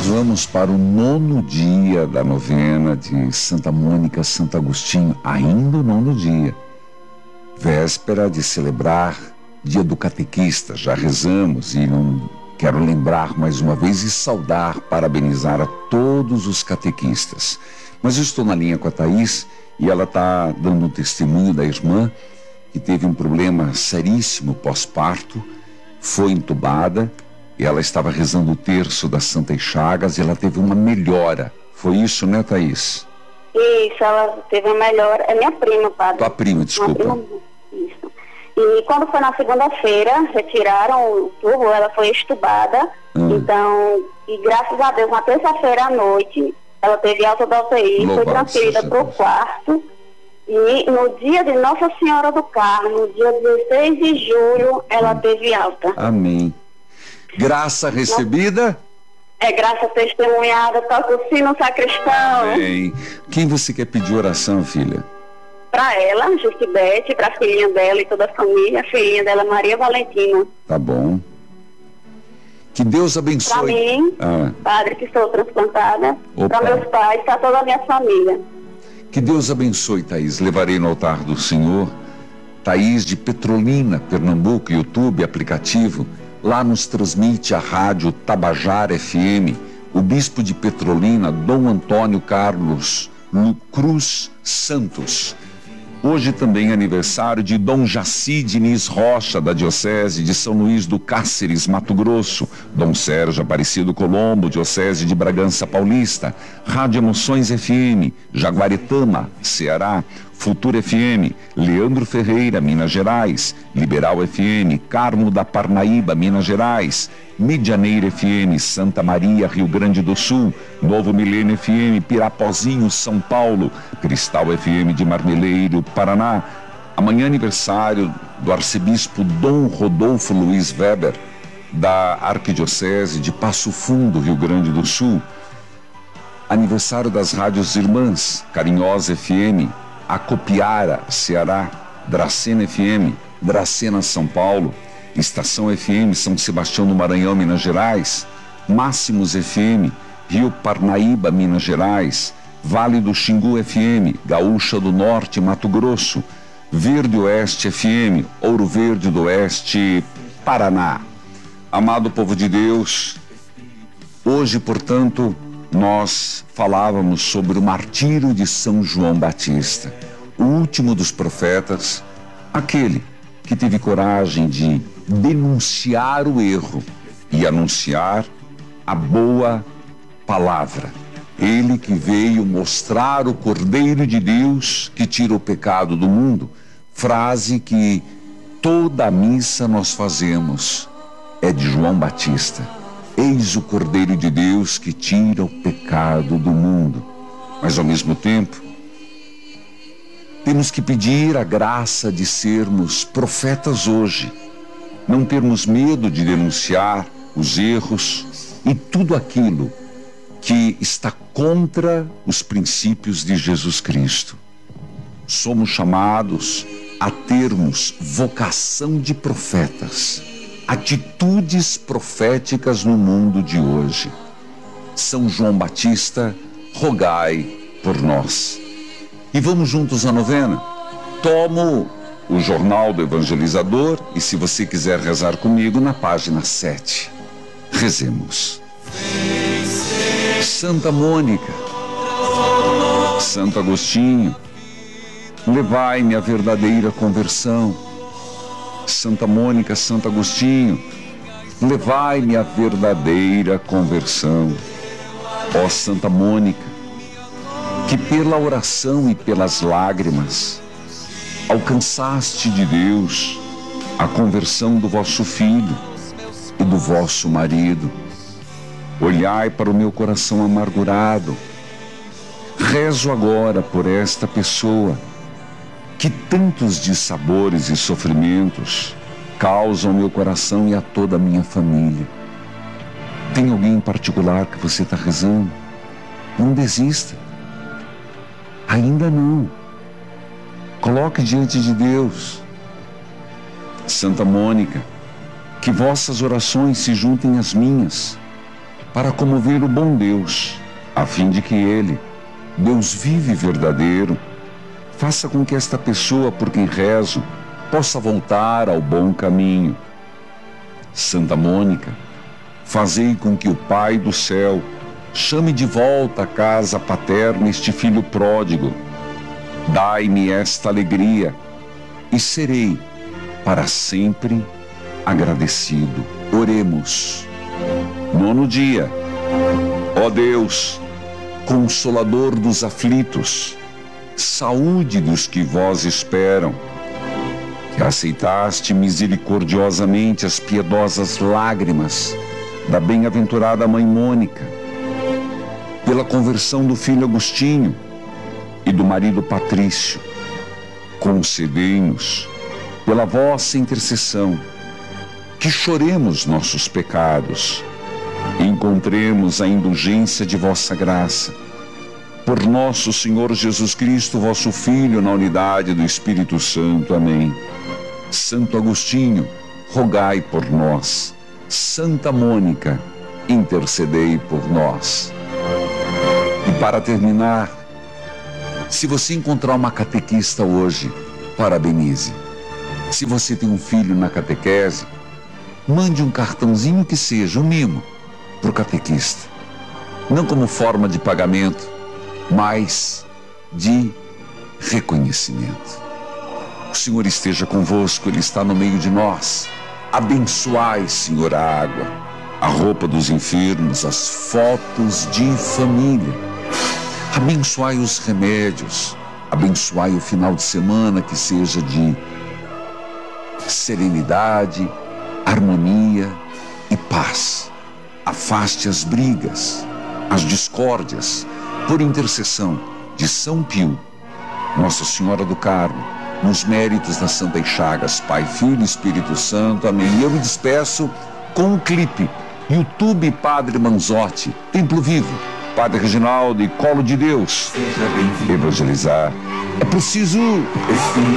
Vamos para o 9º dia da novena de Santa Mônica, Santo Agostinho, ainda o 9º dia. Véspera de celebrar Dia do Catequista, já rezamos e não quero lembrar mais uma vez e saudar, parabenizar a todos os catequistas. Mas eu estou na linha com a Thaís e ela está dando um testemunho da irmã que teve um problema seríssimo pós-parto, foi entubada e ela estava rezando o terço das Santas Chagas e ela teve uma melhora. Foi isso, né, Thaís? Isso, ela teve uma melhora. É minha prima, padre. Tua prima, desculpa. Isso. E quando foi na segunda-feira, retiraram o tubo, ela foi estubada. Então, e graças a Deus, na terça-feira à noite, ela teve alta da UTI, foi transferida para o quarto. E no dia de Nossa Senhora do Carmo, dia 16 de julho, ela teve alta. Amém. Graça recebida? É graça testemunhada, toca o sino sacristão. Amém. Quem você quer pedir oração, filha? Para ela, Justibete, para a filhinha dela e toda a família, a filhinha dela, Maria Valentina. Tá bom. Que Deus abençoe. Para mim, padre, que sou transplantada, para meus pais, para toda a minha família. Que Deus abençoe, Thaís. Levarei no altar do Senhor. Thaís de Petrolina, Pernambuco, YouTube, aplicativo. Lá nos transmite a rádio Tabajara FM, o bispo de Petrolina, Dom Antônio Carlos Cruz Santos. Hoje também é aniversário de Dom Jaci Diniz Rocha, da Diocese de São Luís do Cáceres, Mato Grosso. Dom Sérgio Aparecido Colombo, Diocese de Bragança Paulista. Rádio Emoções FM, Jaguaretama, Ceará. Futura FM, Leandro Ferreira, Minas Gerais. Liberal FM, Carmo da Parnaíba, Minas Gerais. Medianeira FM, Santa Maria, Rio Grande do Sul. Novo Milênio FM, Pirapozinho, São Paulo. Cristal FM de Marmeleiro, Paraná. Amanhã aniversário do arcebispo Dom Rodolfo Luiz Weber, da Arquidiocese de Passo Fundo, Rio Grande do Sul. Aniversário das rádios irmãs, Carinhosa FM, Acopiara, Ceará, Dracena FM, Dracena, São Paulo, Estação FM, São Sebastião do Maranhão, Minas Gerais, Máximos FM, Rio Parnaíba, Minas Gerais, Vale do Xingu FM, Gaúcha do Norte, Mato Grosso, Verde Oeste FM, Ouro Verde do Oeste, Paraná. Amado povo de Deus, hoje, portanto, nós falávamos sobre o martírio de São João Batista, o último dos profetas, aquele que teve coragem de denunciar o erro e anunciar a boa palavra. Ele que veio mostrar o Cordeiro de Deus que tira o pecado do mundo, frase que toda a missa nós fazemos, é de João Batista. Eis o Cordeiro de Deus que tira o pecado do mundo. Mas ao mesmo tempo, temos que pedir a graça de sermos profetas hoje. Não termos medo de denunciar os erros e tudo aquilo que está contra os princípios de Jesus Cristo. Somos chamados a termos vocação de profetas, atitudes proféticas no mundo de hoje. São João Batista, rogai por nós. E vamos juntos à novena. Tomo o Jornal do Evangelizador e, se você quiser rezar comigo, na página 7. Rezemos. Santa Mônica, Santo Agostinho, levai-me à verdadeira conversão. Santa Mônica, Santo Agostinho, levai-me à verdadeira conversão. Ó Santa Mônica, que pela oração e pelas lágrimas alcançaste de Deus a conversão do vosso filho e do vosso marido, olhai para o meu coração amargurado. Rezo agora por esta pessoa que tantos dissabores e sofrimentos causam ao meu coração e a toda a minha família. Tem alguém em particular que você está rezando? Não desista. Ainda não. Coloque diante de Deus. Santa Mônica, que vossas orações se juntem às minhas para comover o bom Deus, a fim de que Ele, Deus vivo e verdadeiro, faça com que esta pessoa por quem rezo possa voltar ao bom caminho. Santa Mônica, fazei com que o Pai do céu chame de volta à casa paterna este filho pródigo. Dai-me esta alegria e serei para sempre agradecido. Oremos. 9º dia. Ó Deus, Consolador dos aflitos, saúde dos que vós esperam, que aceitaste misericordiosamente as piedosas lágrimas da bem-aventurada Mãe Mônica, pela conversão do filho Agostinho e do marido Patrício, concedei-nos, pela vossa intercessão, que choremos nossos pecados e encontremos a indulgência de vossa graça. Por nosso Senhor Jesus Cristo, vosso Filho, na unidade do Espírito Santo. Amém. Santo Agostinho, rogai por nós. Santa Mônica, intercedei por nós. E para terminar, se você encontrar uma catequista hoje, parabenize. Se você tem um filho na catequese, mande um cartãozinho que seja, um mimo, para o catequista. Não como forma de pagamento, mas de reconhecimento. O Senhor esteja convosco, Ele está no meio de nós. Abençoai, Senhor, a água, a roupa dos enfermos, as fotos de família. Abençoai os remédios, abençoai o final de semana que seja de serenidade, harmonia e paz. Afaste as brigas, as discórdias, por intercessão de São Pio, Nossa Senhora do Carmo, nos méritos das Santas Chagas, Pai, Filho e Espírito Santo. Amém. E eu me despeço com um clipe, YouTube Padre Manzotti, Templo Vivo, Padre Reginaldo e Colo de Deus. Evangelizar é preciso.